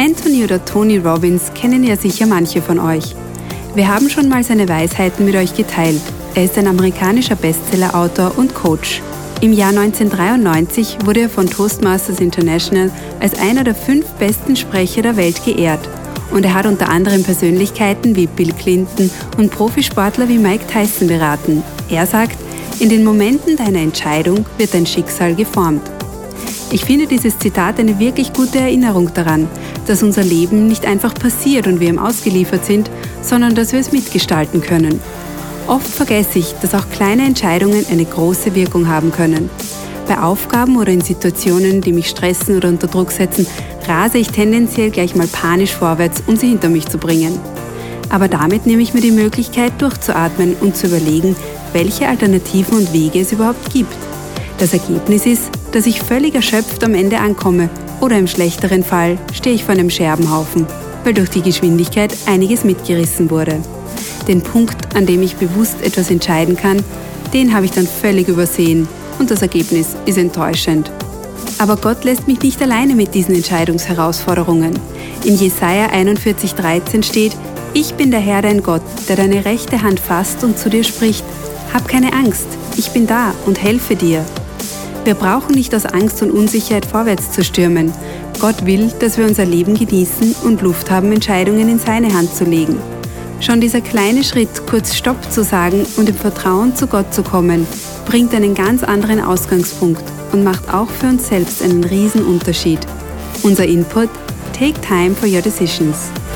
Anthony oder Tony Robbins kennen ja sicher manche von euch. Wir haben schon mal seine Weisheiten mit euch geteilt. Er ist ein amerikanischer Bestsellerautor und Coach. Im Jahr 1993 wurde er von Toastmasters International als einer der 5 besten Sprecher der Welt geehrt. Und er hat unter anderem Persönlichkeiten wie Bill Clinton und Profisportler wie Mike Tyson beraten. Er sagt, in den Momenten deiner Entscheidung wird dein Schicksal geformt. Ich finde dieses Zitat eine wirklich gute Erinnerung daran, dass unser Leben nicht einfach passiert und wir ihm ausgeliefert sind, sondern dass wir es mitgestalten können. Oft vergesse ich, dass auch kleine Entscheidungen eine große Wirkung haben können. Bei Aufgaben oder in Situationen, die mich stressen oder unter Druck setzen, rase ich tendenziell gleich mal panisch vorwärts, um sie hinter mich zu bringen. Aber damit nehme ich mir die Möglichkeit, durchzuatmen und zu überlegen, welche Alternativen und Wege es überhaupt gibt. Das Ergebnis ist, dass ich völlig erschöpft am Ende ankomme oder im schlechteren Fall stehe ich vor einem Scherbenhaufen, weil durch die Geschwindigkeit einiges mitgerissen wurde. Den Punkt, an dem ich bewusst etwas entscheiden kann, den habe ich dann völlig übersehen und das Ergebnis ist enttäuschend. Aber Gott lässt mich nicht alleine mit diesen Entscheidungsherausforderungen. In Jesaja 41,13 steht: Ich bin der Herr dein Gott, der deine rechte Hand fasst und zu dir spricht: Hab keine Angst, ich bin da und helfe dir. Wir brauchen nicht aus Angst und Unsicherheit vorwärts zu stürmen. Gott will, dass wir unser Leben genießen und Luft haben, Entscheidungen in seine Hand zu legen. Schon dieser kleine Schritt, kurz Stopp zu sagen und im Vertrauen zu Gott zu kommen, bringt einen ganz anderen Ausgangspunkt und macht auch für uns selbst einen riesen Unterschied. Unser Input: Take time for your decisions.